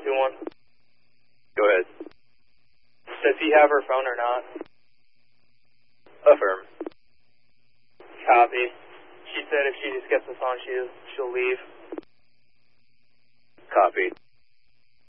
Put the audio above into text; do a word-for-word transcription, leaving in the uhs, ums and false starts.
two one. Go ahead. Does he have her phone or not? Affirm. Copy. She said if she just gets the phone, she, she'll leave. Copy.